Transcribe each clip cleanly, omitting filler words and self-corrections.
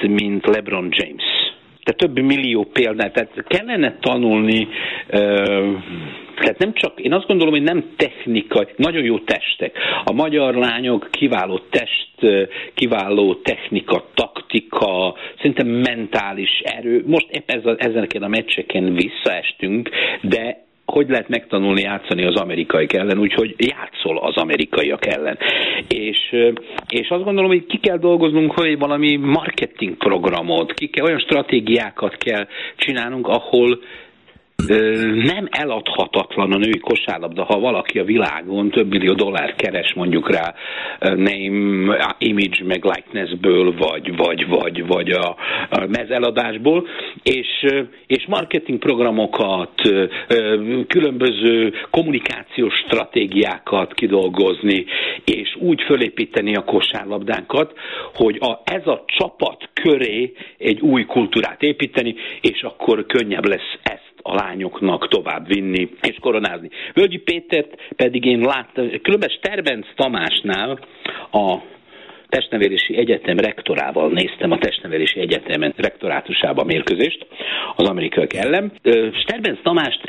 mint LeBron James. Tehát több millió példát, tehát kellene tanulni, tehát nem csak, én azt gondolom, hogy nem technika, nagyon jó testek. A magyar lányok kiváló test, kiváló technika, taktika, szerintem mentális erő. Most épp ezen a meccseken visszaestünk, de hogy lehet megtanulni játszani az amerikaiak ellen, úgyhogy játszol az amerikaiak ellen. És azt gondolom, hogy ki kell dolgoznunk, hogy valami marketing programot, olyan stratégiákat kell csinálnunk, ahol nem eladhatatlan a női kosárlabda, ha valaki a világon több millió dollárt keres mondjuk rá name, image, meg likenessből, vagy a mezeladásból, és marketing programokat, különböző kommunikációs stratégiákat kidolgozni, és úgy fölépíteni a kosárlabdánkat, hogy ez a csapat köré egy új kultúrát építeni, és akkor könnyebb lesz ezt a lányoknak tovább vinni és koronázni. Völgyi Pétert pedig én láttam, különben Sterbenc Tamásnál a Testnevelési Egyetem rektorával néztem a Testnevelési Egyetemen rektorátusában mérkőzést az amerikaiak ellen. Sterbenc Tamást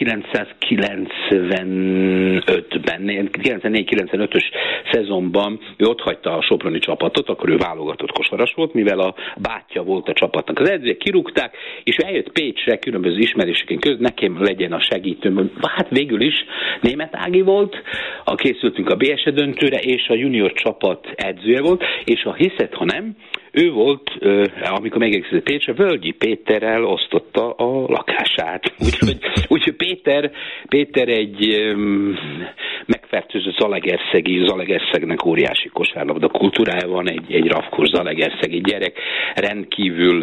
1995-ben, 94-95-ös szezonban ő otthagyta a soproni csapatot, akkor ő válogatott kosaras volt, mivel a bátyja volt a csapatnak. Az edzők kirúgták, és ő eljött Pécsre különböző ismeréseken között, nekem legyen a segítőm. Hát végül is Németh Ági volt, készültünk a BSE döntőre, és a junior csapat edzője volt, és ha hiszed, ha nem, ő volt, amikor megérkezett Pécsre, Völgyi Péterrel osztotta a lakását. Úgyhogy Péter egy megfertőzött Zalaegerszegnek óriási kosárlabda kultúrája van, egy rafkos zalaegerszegi gyerek, rendkívül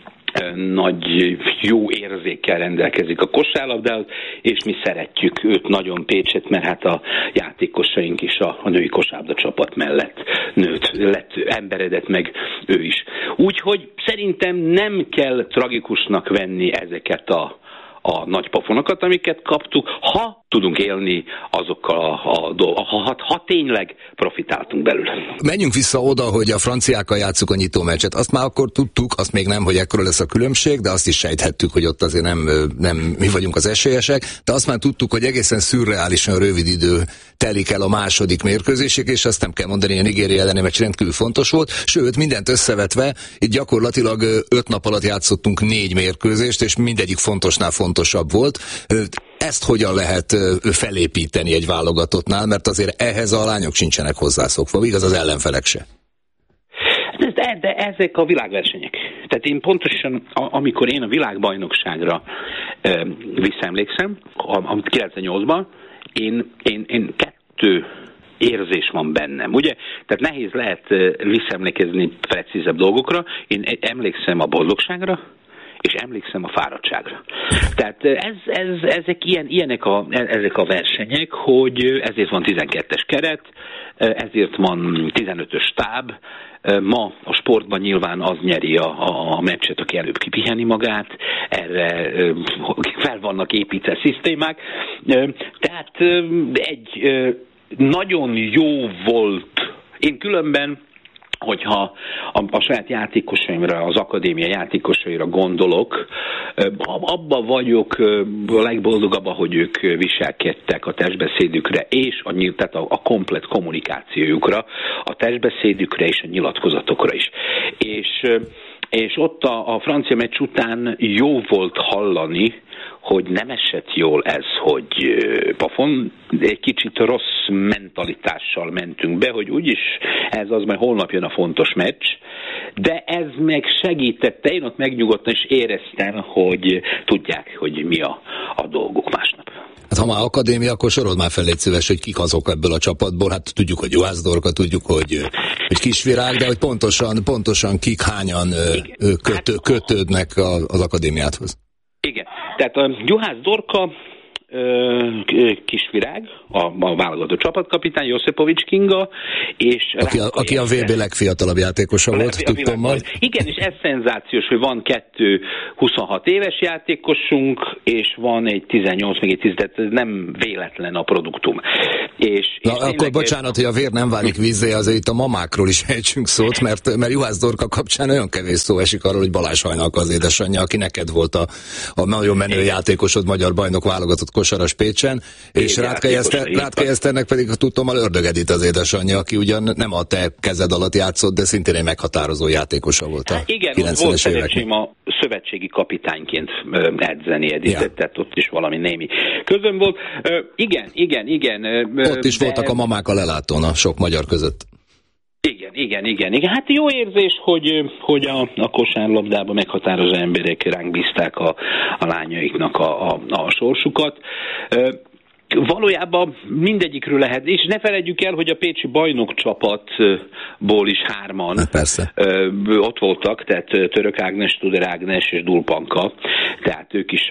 nagy jó érzékkel rendelkezik a kosárlabdához, és mi szeretjük őt nagyon Pécset, mert hát a játékosaink is a női kosárlabda csapat mellett lett emberedett meg ő is. Úgyhogy szerintem nem kell tragikusnak venni ezeket a nagy pofonokat, amiket kaptuk, ha tudunk élni azokkal ha tényleg profitáltunk belőle. Menjünk vissza oda, hogy a franciákkal játsszuk a nyitó meccset. Azt már akkor tudtuk, azt még nem, hogy ekkora lesz a különbség, de azt is sejthettük, hogy ott azért nem mi vagyunk az esélyesek, de azt már tudtuk, hogy egészen szürreálisan rövid idő telik el a második mérkőzésig, és azt nem kell mondani, hogy a Nigéria elleni meccs rendkívül fontos volt, sőt, mindent összevetve, itt gyakorlatilag 5 nap alatt játszottunk 4 mérkőzést, és mindegyik fontosnál fontosabb volt. Ezt hogyan lehet felépíteni egy válogatottnál, mert azért ehhez a lányok sincsenek hozzászokva, igaz az ellenfelek se. De ezek a világversenyek. Tehát én pontosan, amikor én a világbajnokságra visszaemlékszem, 98-ban, én 2 érzés van bennem, ugye? Tehát nehéz lehet visszaemlékezni precízebb dolgokra. Én emlékszem a boldogságra, és emlékszem a fáradtságra. Tehát ezek ezek a versenyek, hogy ezért van 12-es keret, ezért van 15-ös stáb. Ma a sportban nyilván az nyeri a meccset, aki előbb kipiheni magát, erre fel vannak építve szisztémák. Tehát egy nagyon jó volt. Én különben, hogyha a saját játékosaimra, az akadémia játékosaira gondolok, abban vagyok a legboldogabb, hogy ők viselkedtek a testbeszédükre, és tehát a komplett kommunikációjukra, a testbeszédükre és a nyilatkozatokra is. És ott a francia meccs után jó volt hallani, hogy nem esett jól ez, hogy pofon, egy kicsit rossz mentalitással mentünk be, hogy úgyis ez az, majd holnap jön a fontos meccs, de ez meg segítette, én ott megnyugodtam és éreztem, hogy tudják, hogy mi a dolguk másnap. Hát ha már akadémia, akkor sorold már fel, légy szíves, hogy kik azok ebből a csapatból. Hát tudjuk, hogy Juhász Dorka, tudjuk, hogy Kisvirág, de hogy pontosan kik hányan kötődnek az akadémiáthoz. Igen, tehát a Juhász Dorka Kisvirág, a válogatott csapatkapitány, Josipovics Kinga, és aki a VB legfiatalabb játékosa volt, tudtommal. Igen, és ez szenzációs, hogy van 2 26 éves játékosunk, és van egy 18, még egy 10, tehát ez nem véletlen a produktum. És akkor bocsánat, hogy a vér nem válik vízzé, azért itt a mamákról is ejtsünk szót, mert Juhász Dorka kapcsán olyan kevés szó esik arról, hogy Balázs Hajnalka az édesanyja, aki neked volt a nagyon menő játékosod, magyar bajnok válogatott kosaras Pécsen, és Rátkay Eszternek pedig tudtommal Ördög Edith az édesanyja, aki ugyan nem a te kezed alatt játszott, de szintén egy meghatározó játékosa volt a 90-es években. Igen, volt szerencsém a szövetségi kapitányként edzeni Edithet, tehát ott is valami némi közön volt. Igen. Ott is voltak a mamák a lelátón a sok magyar között. Igen. Hát jó érzés, hogy a kosárlabdában meghatározó emberek ránk bízták a lányaiknak a sorsukat. Valójában mindegyikről lehet, és ne feledjük el, hogy a pécsi bajnokcsapatból is 3-an ott voltak, tehát Török Ágnes, Tuder Ágnes és Dulpanka, tehát ők is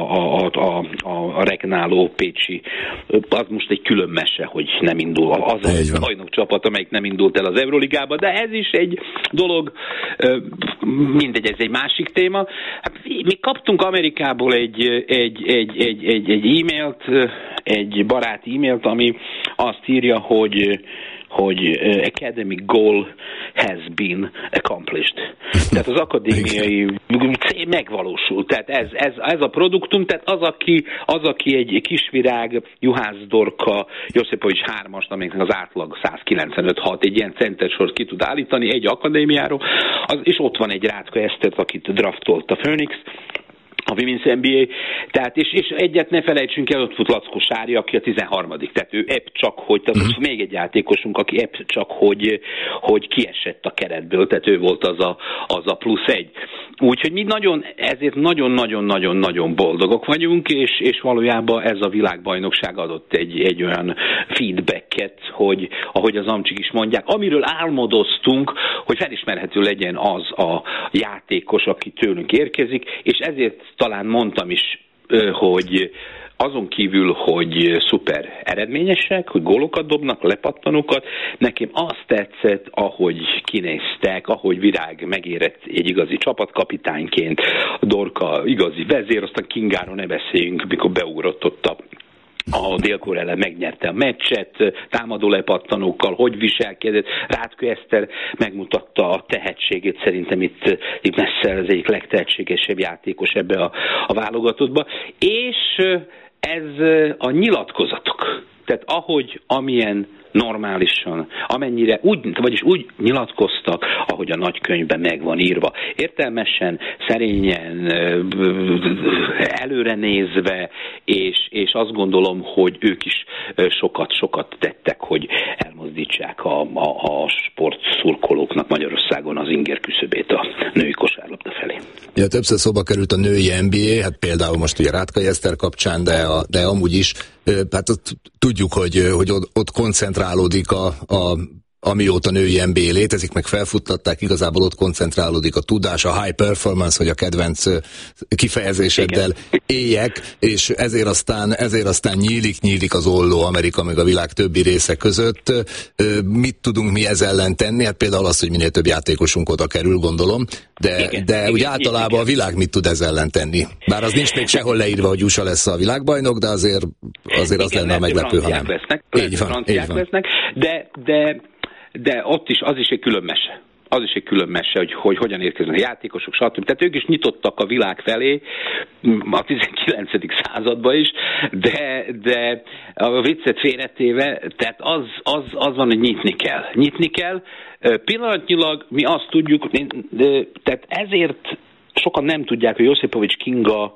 a regnáló pécsi, az most egy külön mese, hogy nem indul, az a bajnokcsapat, amelyik nem indult el az Euroligába, de ez is egy dolog, mindegy, ez egy másik téma. Hát, mi kaptunk Amerikából egy e-mailt, egy baráti e-mailt, ami azt írja, hogy academic goal has been accomplished. Tehát az akadémiai cél megvalósult. Tehát ez a produktum, tehát az, aki egy Kisvirág, Juhász Dorka, Josipovics 3-ast, amiknek az átlag 195-6, egy ilyen centersort ki tud állítani egy akadémiáról, és ott van egy Rátkay Eszter, akit draftolt a Phoenix, a Women's NBA, tehát és egyet ne felejtsünk el, ott volt Lackó Sári, aki a 13. Tehát ő ebb csak, hogy, tehát még egy játékosunk, aki ebb csak, hogy kiesett a keretből, tehát ő volt az a plusz egy. Úgyhogy mi ezért nagyon-nagyon-nagyon-nagyon boldogok vagyunk, és valójában ez a világbajnokság adott egy olyan feedbacket, hogy ahogy az amcsik is mondják, amiről álmodoztunk, hogy felismerhető legyen az a játékos, aki tőlünk érkezik, és ezért talán mondtam is, hogy azon kívül, hogy szuper eredményesek, hogy gólokat dobnak, lepattanókat, nekem azt tetszett, ahogy kinéztek, ahogy Virág megérett egy igazi csapatkapitányként, Dorka igazi vezér, aztán Kingáról ne beszéljünk, mikor beugrott ott a Dél-Korea ellen, megnyerte a meccset, támadó lepattanókkal, hogy viselkedett. Rátkay Eszter megmutatta a tehetségét, szerintem itt messze az egyik legtehetségesebb játékos ebbe a válogatottba. És ez a nyilatkozatok, tehát amilyen normálisan, amennyire úgy nyilatkoztak, ahogy a nagykönyvben meg van írva. Értelmesen, szerényen, előre nézve, és azt gondolom, hogy ők is sokat tettek, hogy elmozdítsák a sportszurkolóknak Magyarországon az inger küszöbét a női kosárlabda felé. Ja, többször szóba került a női NBA, hát például most ugye Rátkay Eszter kapcsán, de amúgy is, hát tudjuk, hogy ott koncentrálódik amióta női NBA létezik, meg felfuttatták, igazából ott koncentrálódik a tudás, a high performance, hogy a kedvenc kifejezéseddel éljek, és ezért aztán nyílik az olló Amerika meg a világ többi része között. Mit tudunk mi ez ellen tenni? Hát például az, hogy minél több játékosunk oda kerül, gondolom, de úgy általában a világ mit tud ez ellen tenni? Bár az nincs még sehol leírva, hogy USA lesz a világbajnok, de azért az lenne a meglepő, ha nem. Franciák lesznek, de ott is, az is egy külön mese. Az is egy külön mese, hogy hogyan érkeznek a játékosok, stb. Tehát ők is nyitottak a világ felé, a 19. században is, de a viccet félretéve, tehát az van, hogy nyitni kell. Pillanatnyilag mi azt tudjuk, tehát ezért sokan nem tudják, hogy Josipovics Kinga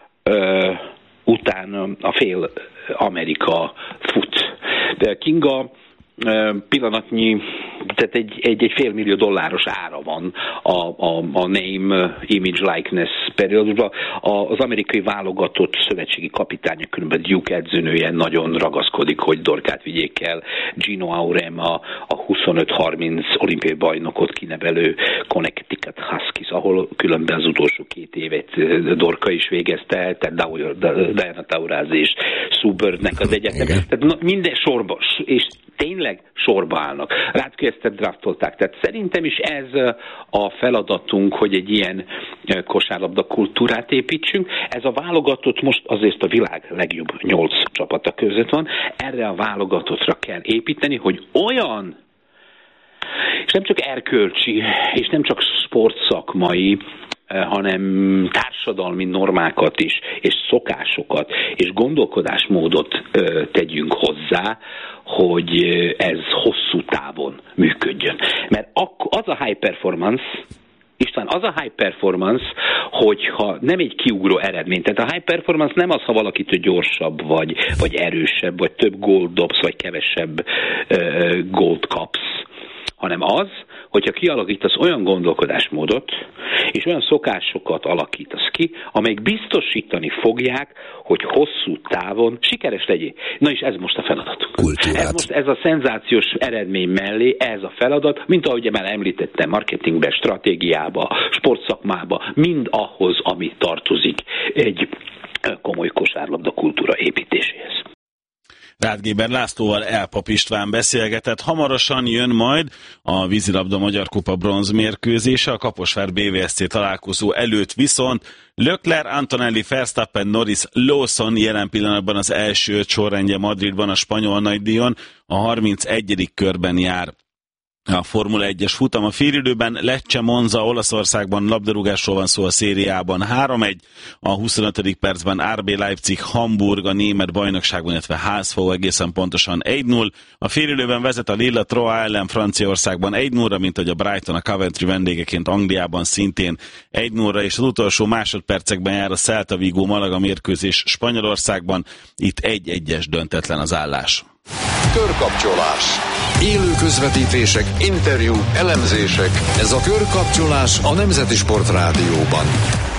után a fél Amerika fut. De Kinga pillanatnyi, tehát egy $500 millió ára van a name, image, likeness periódusban. Az amerikai válogatott szövetségi kapitánya, különben Duke edzőnője nagyon ragaszkodik, hogy Dorkát vigyék el. Gino Aurem, a 25-30 olimpiai bajnokot kinevelő Connecticut Huskies ahol különben az utolsó 2 évet Dorka is végezte el, tehát Diana Taurasi és Sue Birdnek az egyetem. Tehát minden sorba, és tényleg sorba állnak. Rácki Esztert draftolták. Tehát szerintem is ez a feladatunk, hogy egy ilyen kosárlabda kultúrát építsünk. Ez a válogatott most azért a világ legjobb 8 csapata között van. Erre a válogatottra kell építeni, hogy olyan, és nem csak erkölcsi, és nem csak sportszakmai, hanem társadalmi normákat is, és szokásokat, és gondolkodásmódot tegyünk hozzá, hogy ez hosszú távon működjön. Mert az a high performance, István, az a high performance, hogyha nem egy kiugró eredmény, tehát a high performance nem az, ha valakitől gyorsabb, vagy erősebb, vagy több gólt dobsz, vagy kevesebb gólt kapsz, hanem az, hogyha kialakítasz olyan gondolkodásmódot, és olyan szokásokat alakítasz ki, amelyek biztosítani fogják, hogy hosszú távon sikeres legyél. Na és ez most a feladatunk. Ez a szenzációs eredmény mellé, ez a feladat, mint ahogy már említettem, marketingbe, stratégiába, sportszakmába, mind ahhoz, ami tartozik egy komoly kosárlabda kultúra építéséhez. Ráth Géber Lászlóval Elpap István beszélgetett. Hamarosan jön majd a vízilabda Magyar Kupa bronzmérkőzése, a Kaposvár BVSC találkozó előtt viszont Leclerc, Antonelli, Verstappen, Norris, Lawson jelen pillanatban az első 5 sorrendje Madridban a spanyol nagydíjon, a 31. körben jár a Formula 1-es futam. A félidőben Lecce Monza Olaszországban labdarúgásról van szó a szériában 3-1, a 25. percben RB Leipzig Hamburg a német bajnokságban, illetve HSV egészen pontosan 1-0. A félidőben vezet a Lille Troyes ellen Franciaországban 1-0-ra, mint hogy a Brighton a Coventry vendégeként Angliában szintén 1-0-ra, és az utolsó másodpercekben jár a Celta Vigo Malaga mérkőzés Spanyolországban, itt 1-1-es döntetlen az állás. Körkapcsolás. Élő közvetítések, interjúk, elemzések. Ez a Körkapcsolás a Nemzeti Sport Rádióban.